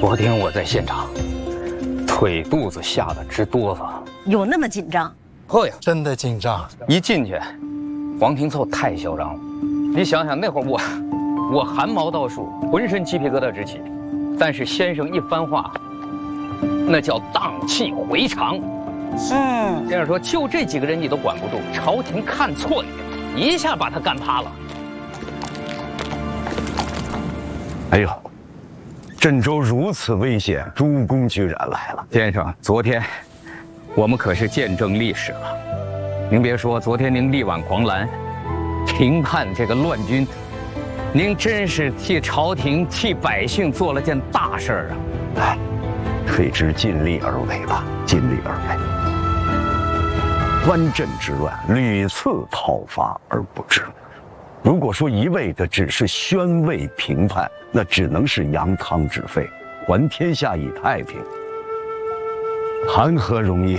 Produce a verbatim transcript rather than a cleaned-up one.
昨天我在现场，腿肚子吓得直哆嗦。 有那么紧张？ 呵呀， 真的紧张。 一进去，王廷凑太嚣张了。你想想那会儿我，我汗毛倒竖，浑身鸡皮疙瘩直起。但是先生一番话，那叫荡气回肠。嗯，先生说就这几个人你都管不住，朝廷看错你，一下把他干趴了。 哎呦！ 郑州如此危险，主公居然来了。 先生，昨天我们可是见证历史了。您别说，昨天您力挽狂澜，平叛这个乱军，您真是替朝廷、替百姓做了件大事儿啊！ 哎，退之尽力而为吧，尽力而为。藩镇之乱屡次讨伐而不至。 如果说一味的只是宣慰平叛，那只能是扬汤止沸，还天下以太平，谈何容易？